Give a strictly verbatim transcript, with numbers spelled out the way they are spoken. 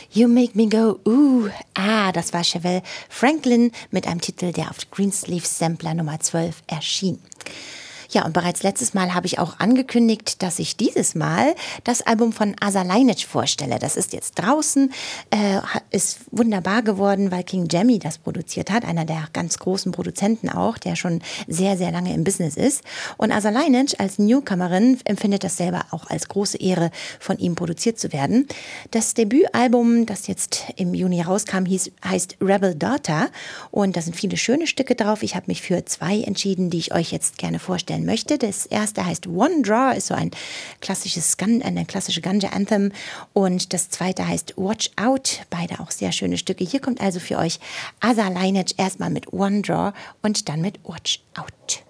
You Make Me Go, uh, ah, das war Chevelle Franklin mit einem Titel, der auf Greensleeve Sampler Nummer zwölf erschien. Ja, und bereits letztes Mal habe ich auch angekündigt, dass ich dieses Mal das Album von Asa Lainic vorstelle. Das ist jetzt draußen, äh, ist wunderbar geworden, weil King Jammy das produziert hat, einer der ganz großen Produzenten auch, der schon sehr, sehr lange im Business ist. Und Asa Lainic als Newcomerin empfindet das selber auch als große Ehre, von ihm produziert zu werden. Das Debütalbum, das jetzt im Juni rauskam, hieß, heißt Rebel Daughter und da sind viele schöne Stücke drauf. Ich habe mich für zwei entschieden, die ich euch jetzt gerne vorstellen möchte. Das erste heißt One Draw, ist so ein klassisches, eine klassische Ganja-Anthem und das zweite heißt Watch Out, beide auch sehr schöne Stücke. Hier kommt also für euch Asa Lainic erstmal mit One Draw und dann mit Watch Out.